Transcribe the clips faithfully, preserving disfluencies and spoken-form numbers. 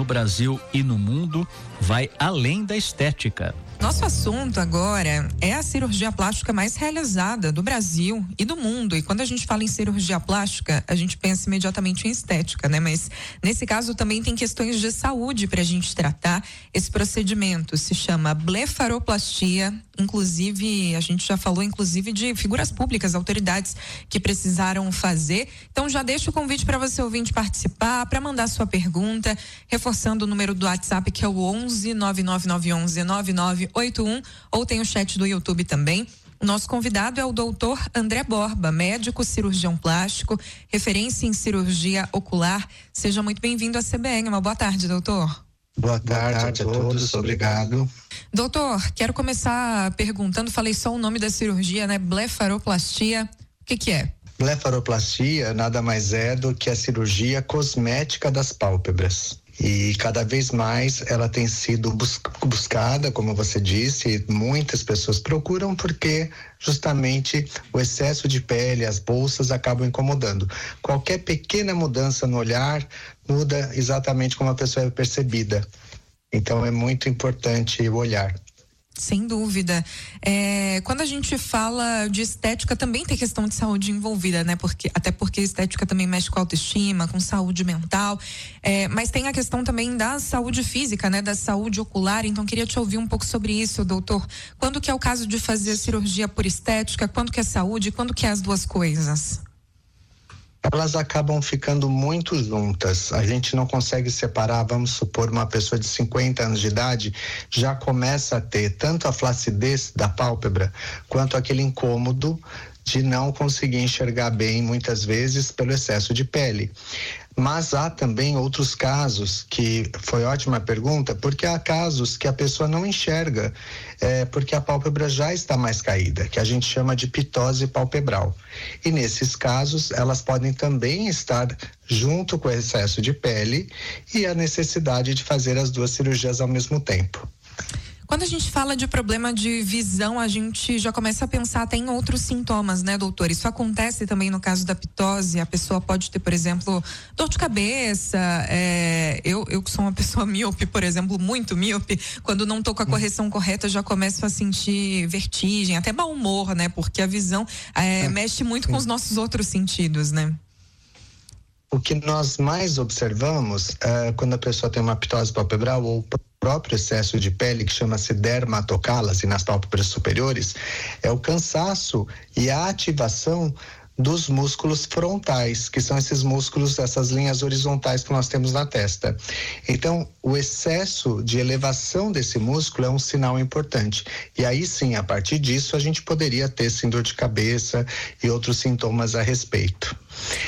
Brasil e no mundo vai além da estética. Nosso assunto agora é a cirurgia plástica mais realizada do Brasil e do mundo. E quando a gente fala em cirurgia plástica, a gente pensa imediatamente em estética, né? Mas nesse caso também tem questões de saúde para a gente tratar. Esse procedimento se chama blefaroplastia. Inclusive, a gente já falou inclusive de figuras públicas, autoridades que precisaram fazer. Então já deixo o convite para você ouvinte participar, para mandar sua pergunta, reforçando o número do WhatsApp que é o onze nove nove nove onze nove nove oito um, ou tem o chat do YouTube também. O nosso convidado é o doutor André Borba, médico cirurgião plástico, referência em cirurgia ocular. Seja muito bem-vindo à C B N. Uma boa tarde, doutor. Boa tarde, boa tarde a todos, obrigado. Doutor, quero começar perguntando, falei só o nome da cirurgia, né? Blefaroplastia, o que que é? Blefaroplastia nada mais é do que a cirurgia cosmética das pálpebras. E cada vez mais ela tem sido bus- buscada, como você disse, muitas pessoas procuram porque justamente o excesso de pele, as bolsas acabam incomodando. Qualquer pequena mudança no olhar muda exatamente como a pessoa é percebida. Então é muito importante o olhar. Sem dúvida. É, quando a gente fala de estética, também tem questão de saúde envolvida, né? Porque, até porque estética também mexe com autoestima, com saúde mental. É, mas tem a questão também da saúde física, né? Da saúde ocular. Então, queria te ouvir um pouco sobre isso, doutor. Quando que é o caso de fazer a cirurgia por estética? Quando que é saúde? Quando que é as duas coisas? Elas acabam ficando muito juntas. A gente não consegue separar, vamos supor, uma pessoa de cinquenta anos de idade já começa a ter tanto a flacidez da pálpebra quanto aquele incômodo de não conseguir enxergar bem muitas vezes pelo excesso de pele. Mas há também outros casos, que foi ótima pergunta, porque há casos que a pessoa não enxerga, é, porque a pálpebra já está mais caída, que a gente chama de pitose palpebral. E nesses casos, elas podem também estar junto com o excesso de pele e a necessidade de fazer as duas cirurgias ao mesmo tempo. Quando a gente fala de problema de visão, a gente já começa a pensar até em outros sintomas, né, doutor? Isso acontece também no caso da pitose. A pessoa pode ter, por exemplo, dor de cabeça. É, eu, eu que sou uma pessoa míope, por exemplo, muito míope, quando não tô com a correção correta, já começo a sentir vertigem, até mau humor, né? Porque a visão é, mexe muito com os nossos outros sentidos, né? O que nós mais observamos é, quando a pessoa tem uma pitose palpebral ou próprio excesso de pele, que chama-se dermatocálase nas pálpebras superiores, é o cansaço e a ativação dos músculos frontais, que são esses músculos, essas linhas horizontais que nós temos na testa. Então, o excesso de elevação desse músculo é um sinal importante. E aí sim, a partir disso, a gente poderia ter sim dor de cabeça e outros sintomas a respeito.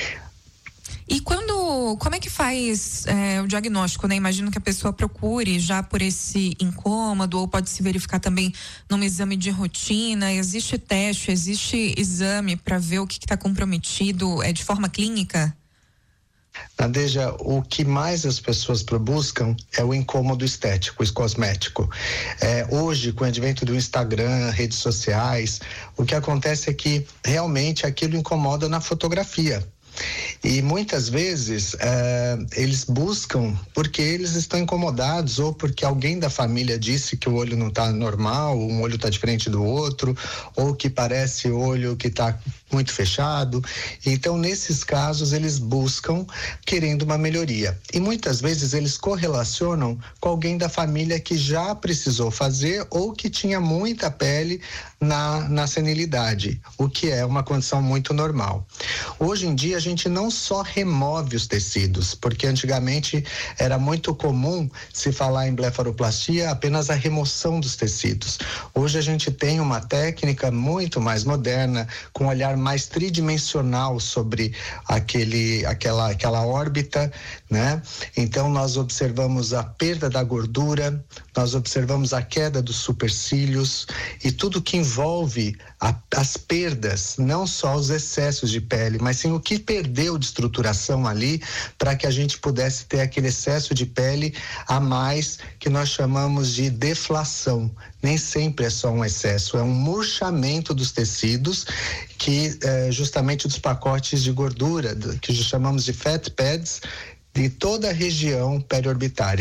E quando, como é que faz é, o diagnóstico, né? Imagino que a pessoa procure já por esse incômodo, ou pode se verificar também num exame de rotina. Existe teste, existe exame para ver o que está comprometido, é de forma clínica? Nadeja, o que mais as pessoas buscam é o incômodo estético, o cosmético. É, hoje, com o advento do Instagram, redes sociais, o que acontece é que realmente aquilo incomoda na fotografia. E muitas vezes eh, eles buscam porque eles estão incomodados, ou porque alguém da família disse que o olho não está normal, um olho está diferente do outro, ou que parece olho que está muito fechado. Então, nesses casos, eles buscam querendo uma melhoria. E muitas vezes eles correlacionam com alguém da família que já precisou fazer ou que tinha muita pele na, na senilidade, o que é uma condição muito normal. Hoje em dia, a gente não só remove os tecidos, porque antigamente era muito comum se falar em blefaroplastia apenas a remoção dos tecidos. Hoje a gente tem uma técnica muito mais moderna, com um olhar mais tridimensional sobre aquele, aquela, aquela órbita, né? Então nós observamos a perda da gordura, nós observamos a queda dos supercílios e tudo que envolve a, as perdas, não só os excessos de pele, mas sim o que perdeu de estruturação ali, para que a gente pudesse ter aquele excesso de pele a mais, que nós chamamos de deflação. Nem sempre é só um excesso, é um murchamento dos tecidos, que é justamente dos pacotes de gordura, que chamamos de fat pads, de toda a região periorbitária.